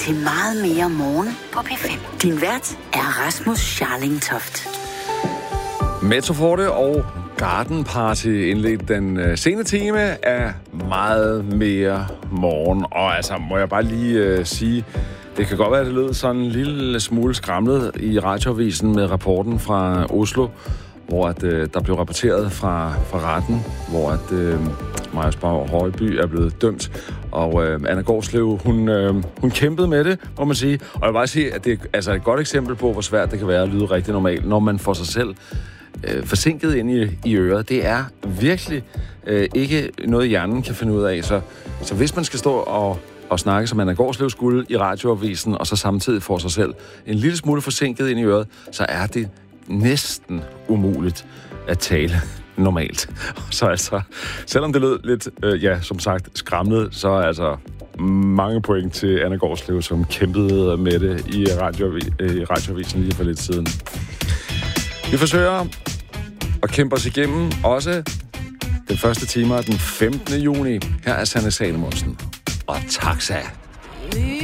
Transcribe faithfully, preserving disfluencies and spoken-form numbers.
til meget mere morgen på P fem. Din vært er Rasmus Scharling Toft. Metro Forte og Garden Party indledt den uh, sene time af meget mere morgen. Og altså, må jeg bare lige uh, sige, det kan godt være, at det lød sådan en lille smule skramlet i radioavisen med rapporten fra Oslo, hvor at, uh, der blev rapporteret fra, fra retten, hvor at uh, Marius Bag Højby er blevet dømt. Og uh, Anna Gårdslev, hun, uh, hun kæmpede med det, må man sige. Og jeg vil bare sige, at det er altså et godt eksempel på, hvor svært det kan være at lyde rigtig normalt, når man får sig selv øh, forsinket ind i, i øret. Det er virkelig øh, ikke noget, hjernen kan finde ud af. Så, så hvis man skal stå og, og snakke, som Anna Gårdslev skulle i radioavisen, og så samtidig får sig selv en lille smule forsinket ind i øret, så er det næsten umuligt at tale normalt. Så altså, selvom det lød lidt, øh, ja, som sagt, skramlet, så er altså mange point til Anna Gårdslev, som kæmpede med det i, radioavi- øh, i radioavisen lige for lidt siden. Vi forsøger at kæmpe os igennem også den første time af den femtende juni. Her er Sanne Salomonsen og Taxa.